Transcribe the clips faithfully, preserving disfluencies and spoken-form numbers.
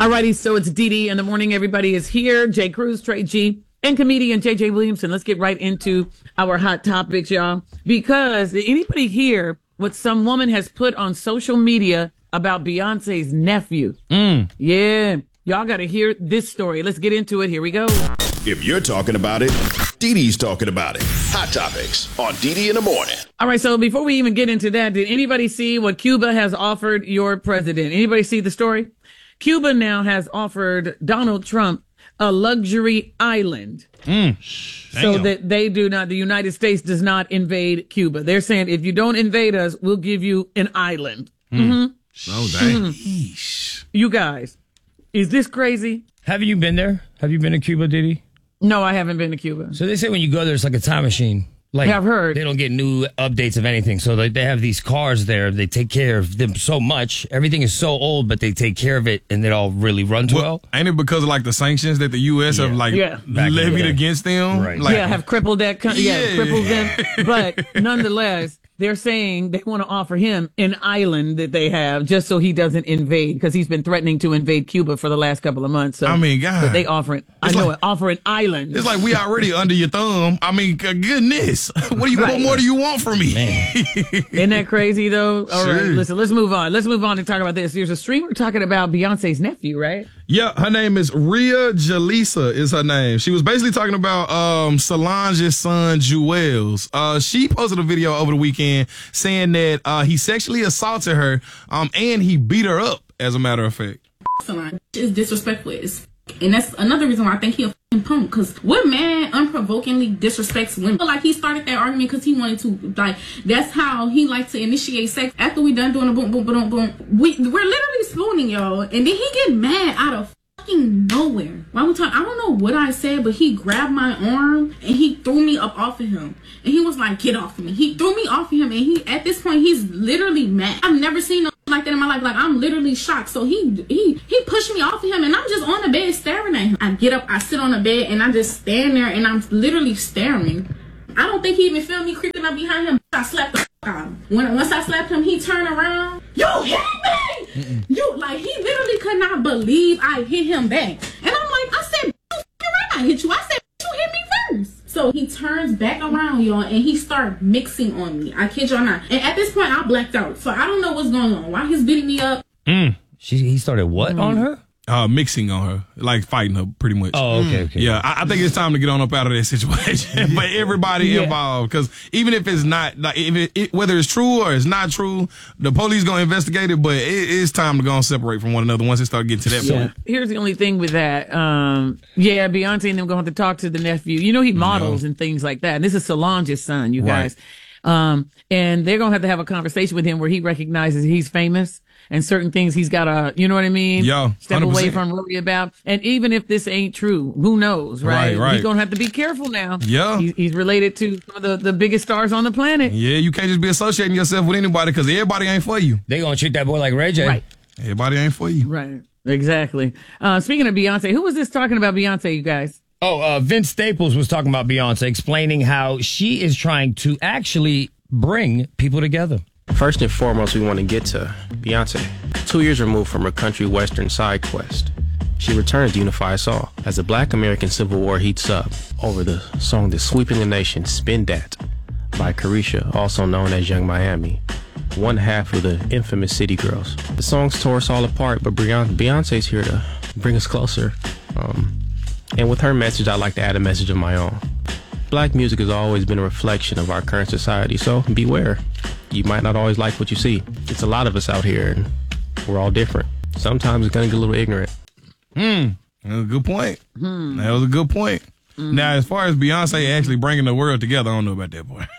Alrighty, so it's Dee Dee in the morning. Everybody is here. Jay Cruz, Trey G, and comedian J J Williamson. Let's get right into our hot topics, y'all. Because did anybody hear what some woman has put on social media about Beyonce's nephew? Mm. Yeah, y'all got to hear this story. Let's get into it. Here we go. If you're talking about it, Dee Dee's talking about it. Hot Topics on Dee Dee in the morning. All right, so before we even get into that, did anybody see what Cuba has offered your president? Anybody see the story? Cuba now has offered Donald Trump a luxury island. Mm. So that they do not, the United States does not invade Cuba. They're saying, if you don't invade us, we'll give you an island. Mm. Mm-hmm. Oh, dang. Mm-hmm. You guys, is this crazy? Have you been there? Have you been to Cuba, Diddy? No, I haven't been to Cuba. So they say when you go there, it's like a time machine. Like, yeah, I've heard. They don't get new updates of anything. So they, they have these cars there. They take care of them so much. Everything is so old, but they take care of it, and it all really runs well. well. Ain't it because of like the sanctions that the U S yeah. have like yeah. levied against them? Right. Like, yeah, have crippled that country. Yeah, Yeah. crippled them. But nonetheless, they're saying they want to offer him an island that they have just so he doesn't invade, because he's been threatening to invade Cuba for the last couple of months. So, I mean, God. but they offer it. I It's know like- it. Offer an island. It's like we already under your thumb. I mean, g- goodness. What do you? Right. What more do you want from me? Isn't that crazy, though? All Sure. right, listen, let's move on. Let's move on and talk about this. There's a streamer talking about Beyonce's nephew, right? Yeah, her name is Rhea Jalisa is her name. She was basically talking about um, Solange's son, Juelz. Uh, she posted a video over the weekend saying that uh, he sexually assaulted her um, and he beat her up, as a matter of fact. Solange is disrespectful. It's, and that's another reason why I think he a f***ing punk. Because what man unprovokingly disrespects women? I feel like he started that argument because he wanted to, like, that's how he liked to initiate sex. After we done doing a boom, boom, boom, boom, we, we're literally spooning, y'all. And then he get mad out of fucking nowhere. Why we talking? I don't know what I said, but he grabbed my arm and he threw me up off of him. And he was like, get off of me. He threw me off of him. And he, at this point, he's literally mad. I've never seen no like that in my life. Like, I'm literally shocked. So he he he pushed me off of him, and I'm just on the bed staring at him. I get up, I sit on the bed, and I just stand there, and I'm literally staring. I don't think he even felt me creeping up behind him. I slapped the f*** out of him. When, once I slapped him, he turned around. You hit me! Mm-mm. You, like, he literally could not believe I hit him back. And I'm like, I said, you right, I hit you. I said, you hit me first. So he turns back around, y'all, and he started mixing on me. I kid y'all not. And at this point, I blacked out. So I don't know what's going on. Why he's beating me up. Mm. She, he started what Mm. on her? Uh, mixing on her, like fighting her, pretty much. Oh, okay, okay. Yeah, I, I think it's time to get on up out of that situation. But everybody Yeah. involved, because even if it's not, like, if it, it, whether it's true or it's not true, the police gonna investigate it. But it, it's time to go and separate from one another once it start getting to that Yeah. point. Here's the only thing with that. Um, yeah, Beyonce and them going to have to talk to the nephew. You know, he models Yeah. and things like that. And this is Solange's son, you Right. guys. Um, and they're going to have to have a conversation with him where he recognizes he's famous and certain things he's got to, you know what I mean? Yeah, Step one hundred away percent. from worry about. And even if this ain't true, who knows, right? Right, right. He's going to have to be careful now. Yeah. He's, he's related to some of the, the biggest stars on the planet. Yeah, you can't just be associating yourself with anybody, because everybody ain't for you. They gonna treat that boy like Ray J. Right. Everybody ain't for you. Right. Exactly. Uh, speaking of Beyonce, who was this talking about Beyonce, you guys? Oh, uh, Vince Staples was talking about Beyonce, explaining how she is trying to actually bring people together. First and foremost, we want to get to Beyonce. Two years removed from her country western side quest, she returns to unify us all as the Black American Civil War heats up over the song that's sweeping the nation, Spin Dat, by Carisha, also known as Young Miami, one half of the infamous City Girls. The songs tore us all apart, but Beyonce's here to bring us closer. Um, and with her message, I'd like to add a message of my own. Black music has always been a reflection of our current society, so beware. You might not always like what you see. It's a lot of us out here, and we're all different. Sometimes it's going to get a little ignorant. Hmm. That was a good point. That was a good point. Now, as far as Beyonce actually bringing the world together, I don't know about that part.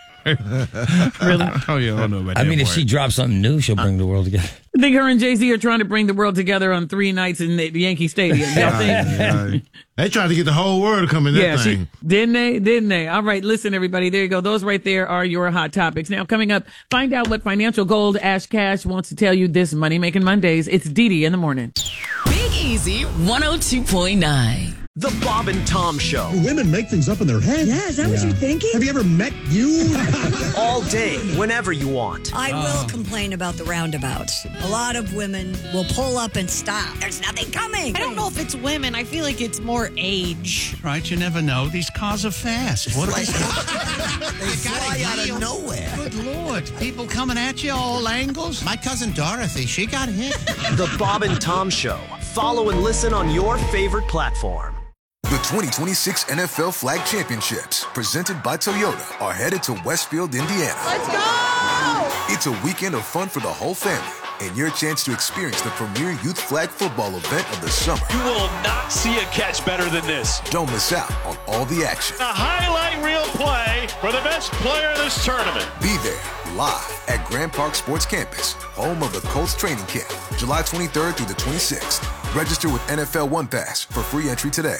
Really? Oh, yeah, I don't know about that I mean, if part. she drops something new, she'll bring the world together. I think her and Jay-Z are trying to bring the world together on three nights in the Yankee Stadium. Y'all think? Yeah. They tried to get the whole world to come in that Yeah, thing. she, didn't they? Didn't they? All right, listen, everybody. There you go. Those right there are your hot topics. Now, coming up, find out what Financial Gold Ash Cash wants to tell you this Money Making Mondays. It's Dee Dee in the morning. Big Easy one oh two point nine. The Bob and Tom Show. Women make things up in their head. Yeah, is that yeah. what you're thinking? Have you ever met you? All day, whenever you want. I oh. will complain about the roundabouts. A lot of women will pull up and stop. There's nothing coming. I don't know if it's women. I feel like it's more age. Right, you never know. These cars are fast. What are like, they fly out of nowhere. Good Lord. People coming at you all angles. My cousin Dorothy, she got hit. The Bob and Tom Show. Follow and listen on your favorite platform. The twenty twenty-six N F L Flag Championships, presented by Toyota, are headed to Westfield, Indiana. Let's go! It's a weekend of fun for the whole family and your chance to experience the premier youth flag football event of the summer. You will not see a catch better than this. Don't miss out on all the action. A highlight reel play for the best player in this tournament. Be there live at Grand Park Sports Campus, home of the Colts training camp, July twenty-third through the twenty-sixth. Register with N F L One Pass for free entry today.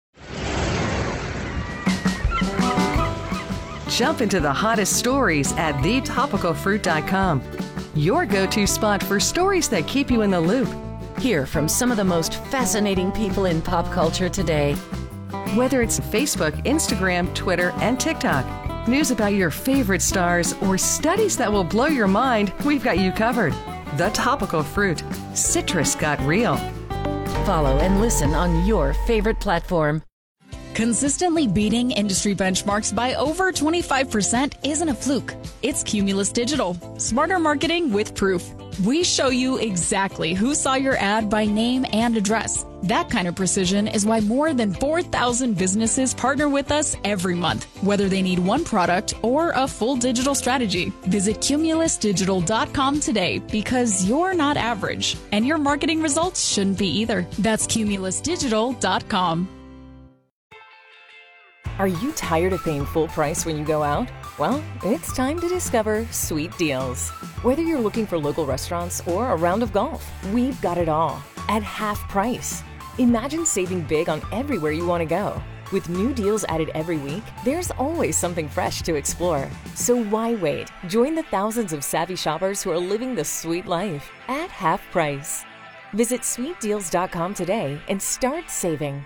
Jump into the hottest stories at the topical fruit dot com. Your go-to spot for stories that keep you in the loop. Hear from some of the most fascinating people in pop culture today. Whether it's Facebook, Instagram, Twitter, and TikTok, news about your favorite stars, or studies that will blow your mind, we've got you covered. The Topical Fruit. Citrus got real. Follow and listen on your favorite platform. Consistently beating industry benchmarks by over twenty-five percent isn't a fluke. It's Cumulus Digital. Smarter marketing with proof. We show you exactly who saw your ad by name and address. That kind of precision is why more than four thousand businesses partner with us every month, whether they need one product or a full digital strategy. Visit cumulus digital dot com today because you're not average, and your marketing results shouldn't be either. That's cumulus digital dot com. Are you tired of paying full price when you go out? Well, it's time to discover Sweet Deals. Whether you're looking for local restaurants or a round of golf, we've got it all at half price. Imagine saving big on everywhere you want to go. With new deals added every week, there's always something fresh to explore. So why wait? Join the thousands of savvy shoppers who are living the sweet life at half price. Visit sweet deals dot com today and start saving.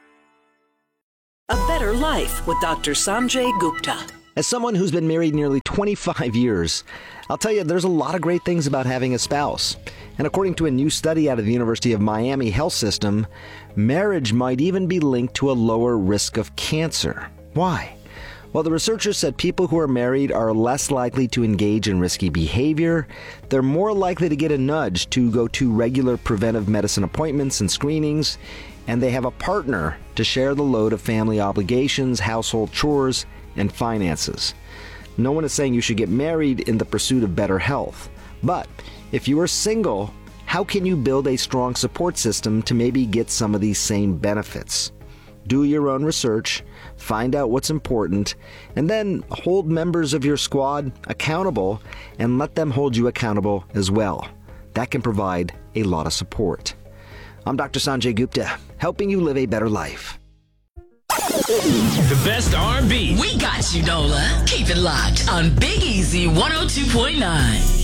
A Better Life with Doctor Sanjay Gupta. As someone who's been married nearly twenty-five years, I'll tell you there's a lot of great things about having a spouse. And according to a new study out of the University of Miami Health System, marriage might even be linked to a lower risk of cancer. Why? Well, the researchers said people who are married are less likely to engage in risky behavior, they're more likely to get a nudge to go to regular preventive medicine appointments and screenings, and they have a partner to share the load of family obligations, household chores, and finances. No one is saying you should get married in the pursuit of better health. But if you are single, how can you build a strong support system to maybe get some of these same benefits? Do your own research, find out what's important, and then hold members of your squad accountable and let them hold you accountable as well. That can provide a lot of support. I'm Doctor Sanjay Gupta, helping you live a better life. The best R and B. We got you, Nola. Keep it locked on Big Easy one oh two point nine.